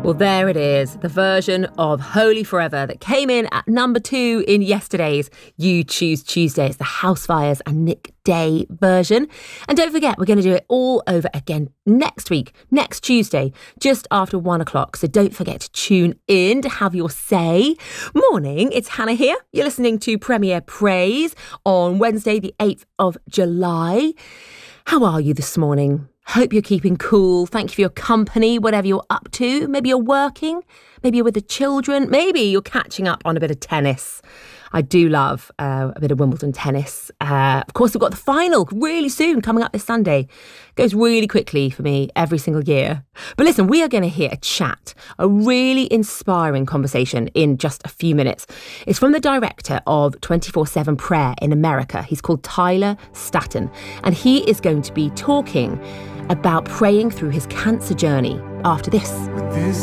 Well, there it is, the version of Holy Forever that came in at number 2 in yesterday's You Choose Tuesday. It's the Housefires and Nick Day version. And don't forget, we're going to do it all over again next week, next Tuesday, just after 1 o'clock. So don't forget to tune in to have your say. Morning, it's Hannah here. You're listening to Premier Praise on Wednesday, the 8th of July. How are you this morning? Hope you're keeping cool. Thank you for your company, whatever you're up to. Maybe you're working, maybe you're with the children, maybe you're catching up on a bit of tennis. I do love a bit of Wimbledon tennis. Of course, we've got the final really soon coming up this Sunday. It goes really quickly for me every single year. But listen, we are going to hear a chat, a really inspiring conversation in just a few minutes. It's from the director of 24/7 Prayer in America. He's called Tyler Staton, and he is going to be talking about praying through his cancer journey after this.